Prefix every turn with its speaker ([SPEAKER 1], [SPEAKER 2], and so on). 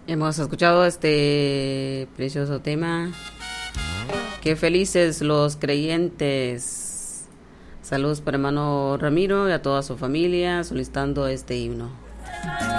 [SPEAKER 1] Hemos escuchado este precioso tema. Qué felices los creyentes. Saludos para hermano Ramiro y a toda su familia solicitando este himno.